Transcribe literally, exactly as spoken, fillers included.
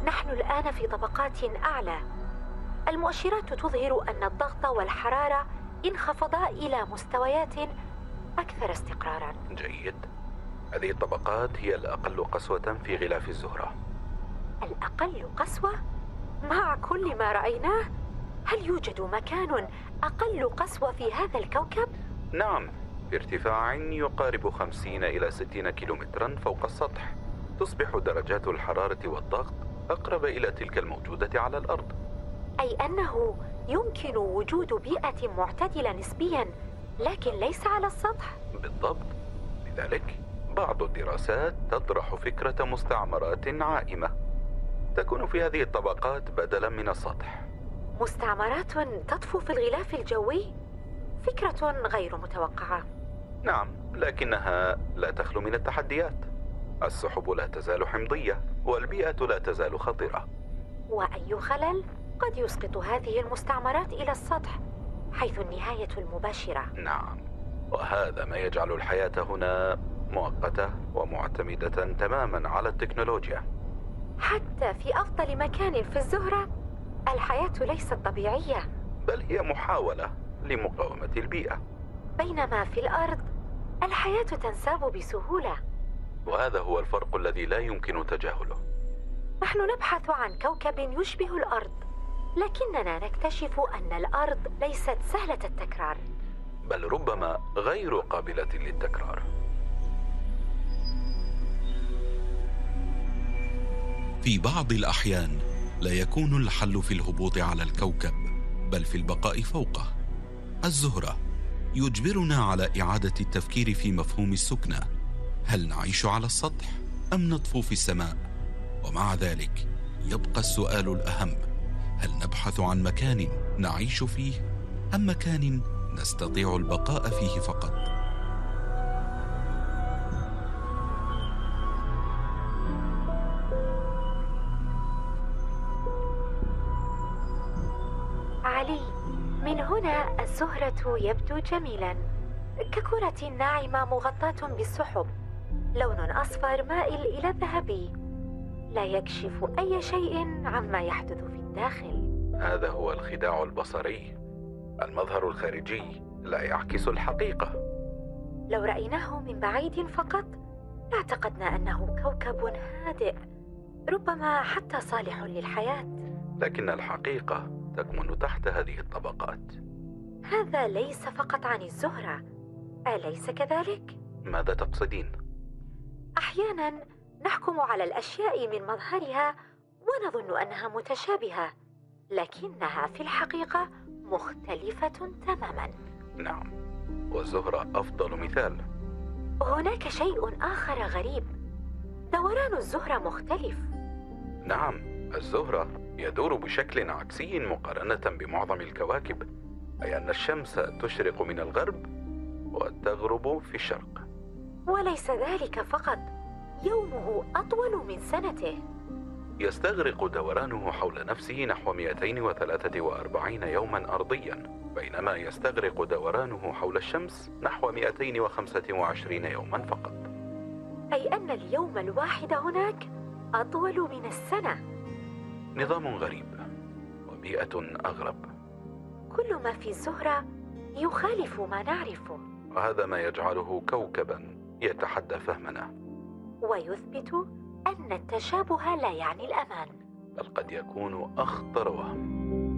نحن الآن في طبقات أعلى. المؤشرات تظهر أن الضغط والحرارة انخفضا إلى مستويات أكثر استقراراً. جيد. هذه الطبقات هي الأقل قسوة في غلاف الزهرة. الأقل قسوة؟ مع كل ما رأيناه، هل يوجد مكان أقل قسوة في هذا الكوكب؟ نعم، في ارتفاع يقارب خمسين إلى ستين كيلومتراً فوق السطح تصبح درجات الحرارة والضغط أقرب إلى تلك الموجودة على الأرض. أي أنه يمكن وجود بيئة معتدلة نسبياً، لكن ليس على السطح؟ بالضبط. لذلك بعض الدراسات تطرح فكرة مستعمرات عائمة تكون في هذه الطبقات بدلاً من السطح. مستعمرات تطفو في الغلاف الجوي؟ فكرة غير متوقعة. نعم، لكنها لا تخلو من التحديات. السحب لا تزال حمضية والبيئة لا تزال خطرة. وأي خلل قد يسقط هذه المستعمرات إلى السطح، حيث النهاية المباشرة. نعم، وهذا ما يجعل الحياة هنا مؤقتة ومعتمدة تماما على التكنولوجيا. حتى في أفضل مكان في الزهرة الحياة ليست طبيعية، بل هي محاولة لمقاومة البيئة، بينما في الأرض الحياة تنساب بسهولة. وهذا هو الفرق الذي لا يمكن تجاهله. نحن نبحث عن كوكب يشبه الأرض، لكننا نكتشف أن الأرض ليست سهلة التكرار، بل ربما غير قابلة للتكرار. في بعض الأحيان لا يكون الحل في الهبوط على الكوكب، بل في البقاء فوقه. الزهرة يجبرنا على إعادة التفكير في مفهوم السكنة. هل نعيش على السطح أم نطفو في السماء؟ ومع ذلك يبقى السؤال الأهم: هل نبحث عن مكان نعيش فيه أم مكان نستطيع البقاء فيه فقط؟ علي، من هنا الزهرة يبدو جميلاً، ككرة ناعمة مغطاة بالسحب، لون أصفر مائل إلى الذهبي، لا يكشف أي شيء عما يحدث في الداخل. هذا هو الخداع البصري. المظهر الخارجي لا يعكس الحقيقة. لو رأيناه من بعيد فقط لاعتقدنا أنه كوكب هادئ، ربما حتى صالح للحياة. لكن الحقيقة تكمن تحت هذه الطبقات. هذا ليس فقط عن الزهرة، أليس كذلك؟ ماذا تقصدين؟ أحياناً نحكم على الأشياء من مظهرها ونظن أنها متشابهة، لكنها في الحقيقة مختلفة تماماً. نعم، والزهرة أفضل مثال. هناك شيء آخر غريب، دوران الزهرة مختلف. نعم، الزهرة يدور بشكل عكسي مقارنة بمعظم الكواكب، أي أن الشمس تشرق من الغرب وتغرب في الشرق. وليس ذلك فقط، يومه أطول من سنته. يستغرق دورانه حول نفسه نحو مئتين وثلاثة وأربعين يوما أرضيا، بينما يستغرق دورانه حول الشمس نحو مئتين وخمسة وعشرين يوما فقط. أي أن اليوم الواحد هناك أطول من السنة. نظام غريب وبيئة أغرب. كل ما في الزهرة يخالف ما نعرفه، وهذا ما يجعله كوكبا يتحدى فهمنا، ويثبت أن التشابه لا يعني الأمان، بل قد يكون أخطر وهم.